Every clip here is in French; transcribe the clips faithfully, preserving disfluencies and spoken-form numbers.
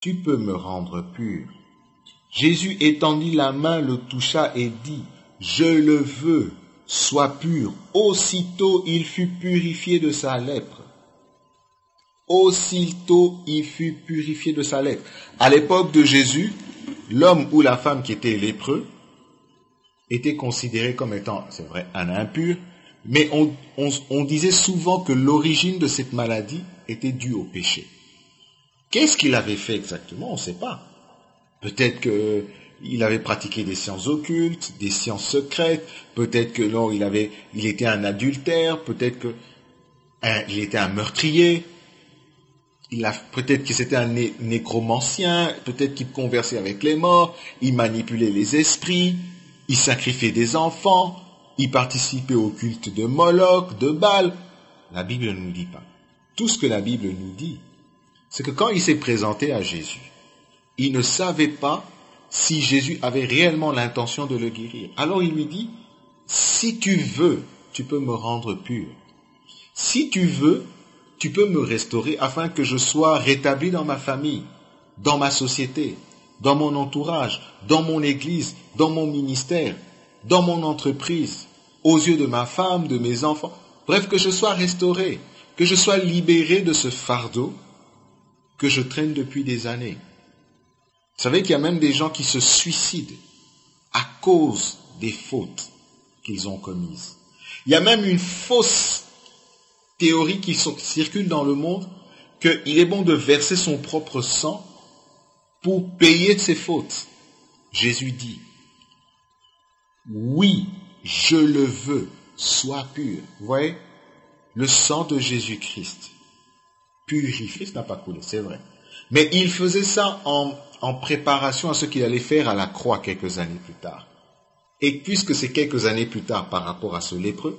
tu peux me rendre pur. Jésus étendit la main, le toucha et dit, je le veux, sois pur. Aussitôt il fut purifié de sa lèpre. Aussitôt il fut purifié de sa lèpre. À l'époque de Jésus, l'homme ou la femme qui était lépreux était considéré comme étant, c'est vrai, un impur, mais on, on, on disait souvent que l'origine de cette maladie était due au péché. Qu'est-ce qu'il avait fait exactement? On ne sait pas. Peut-être qu'il avait pratiqué des sciences occultes, des sciences secrètes, peut-être que non, il avait, il était un adultère, peut-être que un, il était un meurtrier, il a, peut-être que c'était un né, nécromancien, peut-être qu'il conversait avec les morts, il manipulait les esprits, il sacrifiait des enfants, il participait au culte de Moloch, de Baal. La Bible ne nous dit pas. Tout ce que la Bible nous dit, c'est que quand il s'est présenté à Jésus, il ne savait pas si Jésus avait réellement l'intention de le guérir. Alors il lui dit, si tu veux, tu peux me rendre pur. Si tu veux, tu peux me restaurer afin que je sois rétabli dans ma famille, dans ma société, dans mon entourage, dans mon église, dans mon ministère, dans mon entreprise, aux yeux de ma femme, de mes enfants. Bref, que je sois restauré, que je sois libéré de ce fardeau que je traîne depuis des années. Vous savez qu'il y a même des gens qui se suicident à cause des fautes qu'ils ont commises. Il y a même une fausse théorie qui circule dans le monde qu'il est bon de verser son propre sang pour payer ses fautes. Jésus dit, oui, je le veux, sois pur. Vous voyez, le sang de Jésus-Christ purifie, ça n'a pas coulé, c'est vrai. Mais il faisait ça en, en préparation à ce qu'il allait faire à la croix quelques années plus tard. Et puisque c'est quelques années plus tard par rapport à ce lépreux,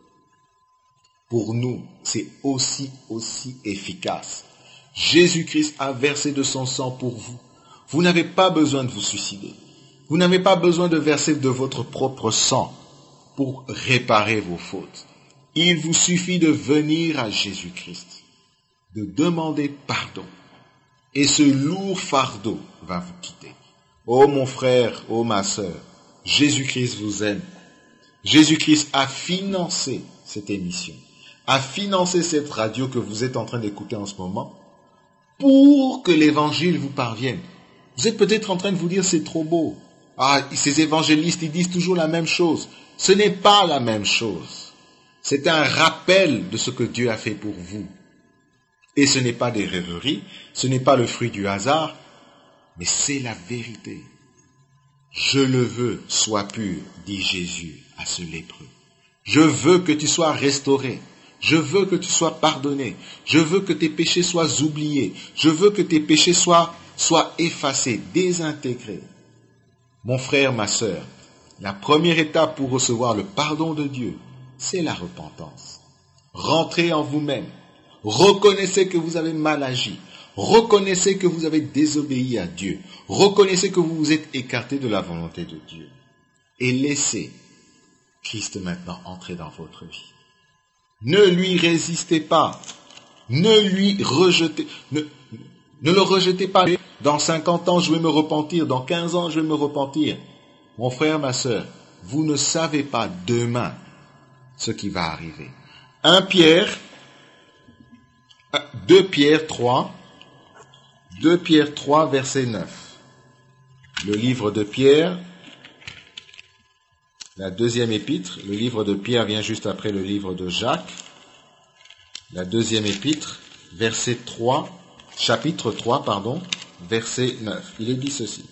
pour nous, c'est aussi, aussi efficace. Jésus-Christ a versé de son sang pour vous. Vous n'avez pas besoin de vous suicider. Vous n'avez pas besoin de verser de votre propre sang pour réparer vos fautes. Il vous suffit de venir à Jésus-Christ, de demander pardon. Et ce lourd fardeau va vous quitter. Oh mon frère, oh ma sœur, Jésus-Christ vous aime. Jésus-Christ a financé cette émission, a financé cette radio que vous êtes en train d'écouter en ce moment, pour que l'évangile vous parvienne. Vous êtes peut-être en train de vous dire, c'est trop beau. Ah, ces évangélistes, ils disent toujours la même chose. Ce n'est pas la même chose. C'est un rappel de ce que Dieu a fait pour vous. Et ce n'est pas des rêveries, ce n'est pas le fruit du hasard, mais c'est la vérité. Je le veux, sois pur, dit Jésus à ce lépreux. Je veux que tu sois restauré. Je veux que tu sois pardonné. Je veux que tes péchés soient oubliés. Je veux que tes péchés soient, soient effacés, désintégrés. Mon frère, ma sœur, la première étape pour recevoir le pardon de Dieu, c'est la repentance. Rentrez en vous-même. Reconnaissez que vous avez mal agi. Reconnaissez que vous avez désobéi à Dieu. Reconnaissez que vous vous êtes écarté de la volonté de Dieu. Et laissez Christ maintenant entrer dans votre vie. Ne lui résistez pas. Ne lui rejetez, ne, ne le rejetez pas. Dans cinquante ans, je vais me repentir. Dans quinze ans, je vais me repentir. Mon frère, ma sœur, vous ne savez pas demain ce qui va arriver. un Pierre, deux Pierre trois, deux Pierre trois, verset neuf. Le livre de Pierre, la deuxième épître, le livre de Pierre vient juste après le livre de Jacques. La deuxième épître, verset trois, chapitre trois, pardon, verset neuf. Il est dit ceci.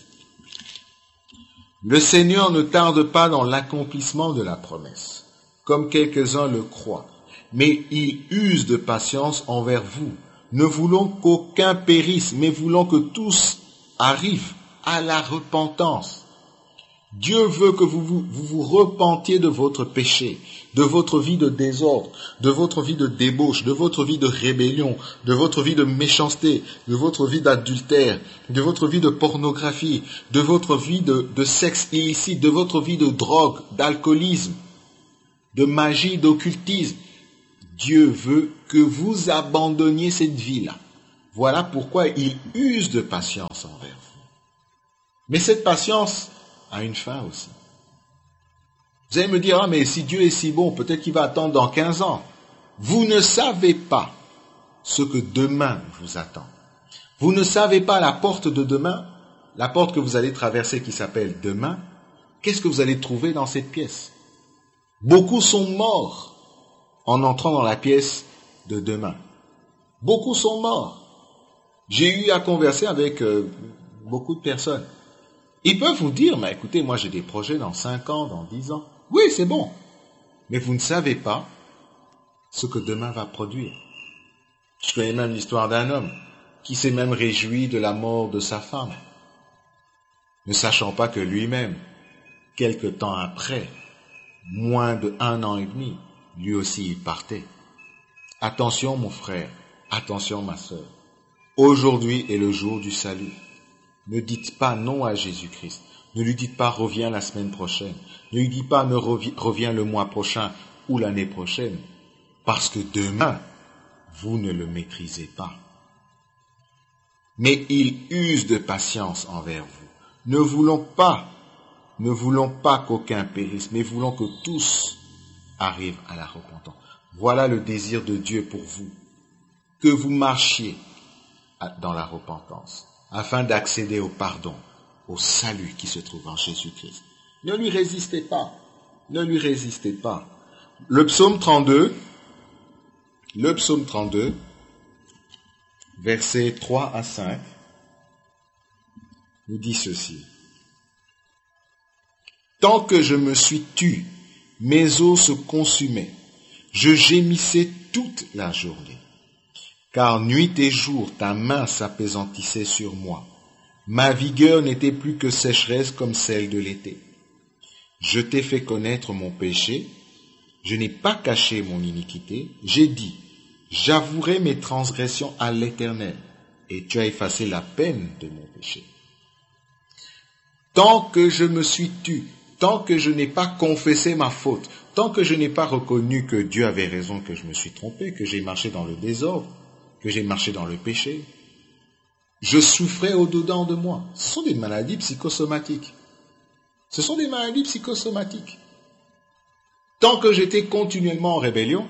Le Seigneur ne tarde pas dans l'accomplissement de la promesse, comme quelques-uns le croient, mais il use de patience envers vous. Ne voulons qu'aucun périsse, mais voulons que tous arrivent à la repentance. Dieu veut que vous vous, vous vous repentiez de votre péché, de votre vie de désordre, de votre vie de débauche, de votre vie de rébellion, de votre vie de méchanceté, de votre vie d'adultère, de votre vie de pornographie, de votre vie de, de sexe illicite, de votre vie de drogue, d'alcoolisme, de magie, d'occultisme. Dieu veut que vous abandonniez cette vie-là Voilà pourquoi il use de patience envers vous. Mais cette patience a une fin aussi. Vous allez me dire, ah mais si Dieu est si bon, peut-être qu'il va attendre dans quinze ans. Vous ne savez pas ce que demain vous attend. Vous ne savez pas la porte de demain, la porte que vous allez traverser qui s'appelle demain. Qu'est-ce que vous allez trouver dans cette pièce? Beaucoup sont morts en entrant dans la pièce de demain. Beaucoup sont morts. J'ai eu à converser avec euh, beaucoup de personnes. Ils peuvent vous dire, mais écoutez, moi j'ai des projets dans cinq ans, dans dix ans. Oui, c'est bon. Mais vous ne savez pas ce que demain va produire. Je connais même l'histoire d'un homme qui s'est même réjoui de la mort de sa femme, ne sachant pas que lui-même, quelque temps après, moins de un an et demi, lui aussi il partait. Attention mon frère, attention ma sœur. Aujourd'hui est le jour du salut. Ne dites pas non à Jésus-Christ. Ne lui dites pas reviens la semaine prochaine. Ne lui dites pas ne revi- reviens le mois prochain ou l'année prochaine. Parce que demain, vous ne le maîtrisez pas. Mais il use de patience envers vous. Ne voulons pas, ne voulons pas qu'aucun périsse, mais voulons que tous arrivent à la repentance. Voilà le désir de Dieu pour vous. Que vous marchiez dans la repentance, afin d'accéder au pardon, au salut qui se trouve en Jésus-Christ. Ne lui résistez pas. Ne lui résistez pas. Le psaume trente-deux, le psaume trente-deux, versets trois à cinq, nous dit ceci. Tant que je me suis tu, mes os se consumaient. Je gémissais toute la journée. Car nuit et jour, ta main s'appesantissait sur moi. Ma vigueur n'était plus que sécheresse comme celle de l'été. Je t'ai fait connaître mon péché. Je n'ai pas caché mon iniquité. J'ai dit, j'avouerai mes transgressions à l'Éternel, et tu as effacé la peine de mon péché. Tant que je me suis tu, tant que je n'ai pas confessé ma faute, tant que je n'ai pas reconnu que Dieu avait raison, que je me suis trompé, que j'ai marché dans le désordre, que j'ai marché dans le péché, je souffrais au-dedans de moi. Ce sont des maladies psychosomatiques. Ce sont des maladies psychosomatiques. Tant que j'étais continuellement en rébellion,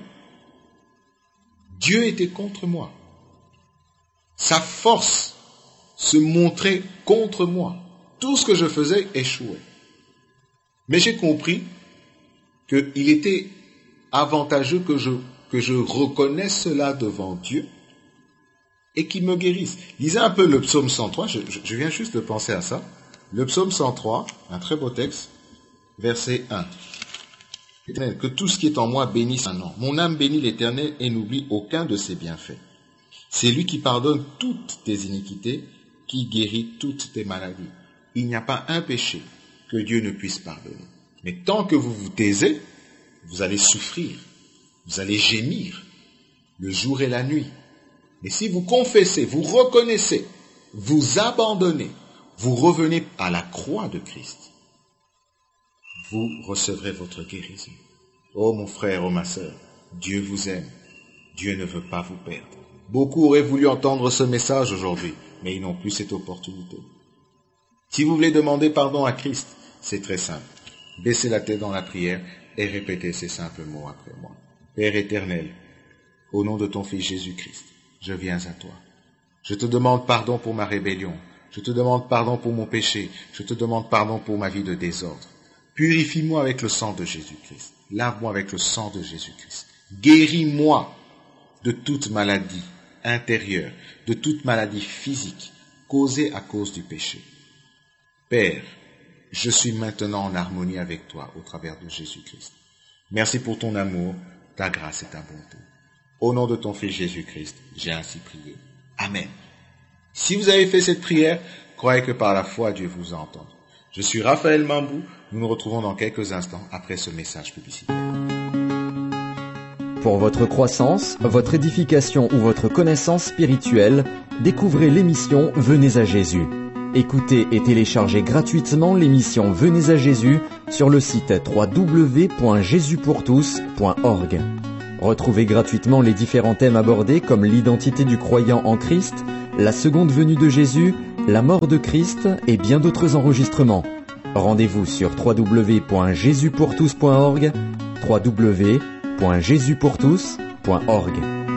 Dieu était contre moi. Sa force se montrait contre moi. Tout ce que je faisais échouait. Mais j'ai compris qu'il était avantageux que je, que je reconnaisse cela devant Dieu et qu'il me guérisse. Lisez un peu le psaume cent trois, je, je viens juste de penser à ça. Le psaume cent trois, un très beau texte, verset un. Éternel, que tout ce qui est en moi bénisse un nom. Mon âme bénit l'Éternel et n'oublie aucun de ses bienfaits. C'est lui qui pardonne toutes tes iniquités, qui guérit toutes tes maladies. Il n'y a pas un péché que Dieu ne puisse pardonner. Mais tant que vous vous taisez, vous allez souffrir, vous allez gémir, le jour et la nuit. Mais si vous confessez, vous reconnaissez, vous abandonnez, vous revenez à la croix de Christ, vous recevrez votre guérison. Oh mon frère, oh ma sœur, Dieu vous aime, Dieu ne veut pas vous perdre. Beaucoup auraient voulu entendre ce message aujourd'hui, mais ils n'ont plus cette opportunité. Si vous voulez demander pardon à Christ, c'est très simple. Baissez la tête dans la prière et répétez ces simples mots après moi. Père éternel, au nom de ton Fils Jésus-Christ, je viens à toi. Je te demande pardon pour ma rébellion. Je te demande pardon pour mon péché. Je te demande pardon pour ma vie de désordre. Purifie-moi avec le sang de Jésus-Christ. Lave-moi avec le sang de Jésus-Christ. Guéris-moi de toute maladie intérieure, de toute maladie physique causée à cause du péché. Père, je suis maintenant en harmonie avec toi au travers de Jésus-Christ. Merci pour ton amour, ta grâce et ta bonté. Au nom de ton Fils Jésus-Christ, j'ai ainsi prié. Amen. Si vous avez fait cette prière, croyez que par la foi, Dieu vous entend. Je suis Raphaël Mambou. Nous nous retrouvons dans quelques instants après ce message publicitaire. Pour votre croissance, votre édification ou votre connaissance spirituelle, découvrez l'émission Venez à Jésus. Écoutez et téléchargez gratuitement l'émission Venez à Jésus sur le site w w w point jésus pour tous point org. Retrouvez gratuitement les différents thèmes abordés comme l'identité du croyant en Christ, la seconde venue de Jésus, la mort de Christ et bien d'autres enregistrements. Rendez-vous sur w w w point jésus pour tous point org, w w w point jésus pour tous point org.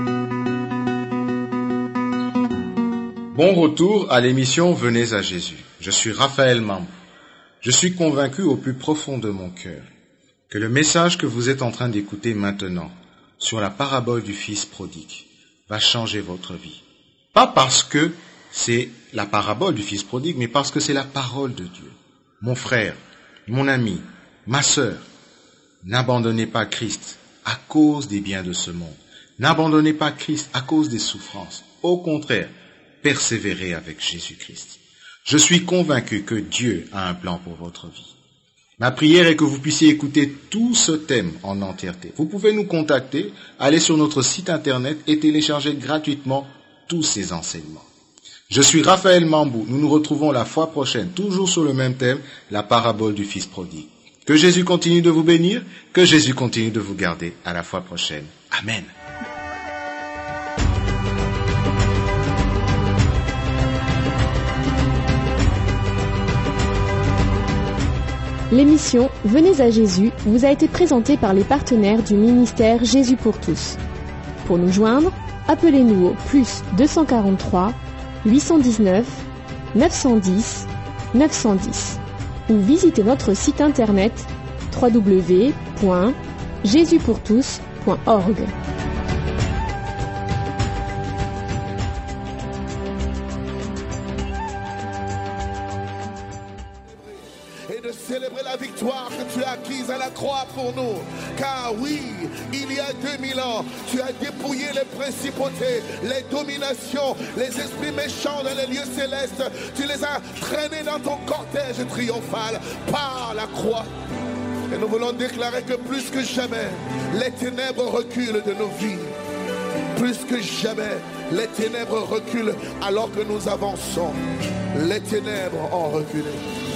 Bon retour à l'émission Venez à Jésus. Je suis Raphaël Mambou. Je suis convaincu au plus profond de mon cœur que le message que vous êtes en train d'écouter maintenant sur la parabole du Fils prodigue va changer votre vie. Pas parce que c'est la parabole du Fils prodigue, mais parce que c'est la parole de Dieu. Mon frère, mon ami, ma sœur, n'abandonnez pas Christ à cause des biens de ce monde. N'abandonnez pas Christ à cause des souffrances. Au contraire, persévérez avec Jésus-Christ. Je suis convaincu que Dieu a un plan pour votre vie. Ma prière est que vous puissiez écouter tout ce thème en entièreté. Vous pouvez nous contacter, aller sur notre site internet et télécharger gratuitement tous ces enseignements. Je suis Raphaël Mambou. Nous nous retrouvons la fois prochaine, toujours sur le même thème, la parabole du Fils prodigue. Que Jésus continue de vous bénir, que Jésus continue de vous garder. À la fois prochaine. Amen. L'émission Venez à Jésus vous a été présentée par les partenaires du ministère Jésus pour tous. Pour nous joindre, appelez-nous au plus deux cent quarante-trois, huit cent dix-neuf, neuf cent dix, neuf cent dix ou visitez notre site internet w w w point jésus pour tous point org. Célébrer la victoire que tu as acquise à la croix pour nous. Car oui, il y a deux mille ans, tu as dépouillé les principautés, les dominations, les esprits méchants dans les lieux célestes. Tu les as traînés dans ton cortège triomphal par la croix. Et nous voulons déclarer que plus que jamais, les ténèbres reculent de nos vies. Plus que jamais, les ténèbres reculent alors que nous avançons. Les ténèbres ont reculé.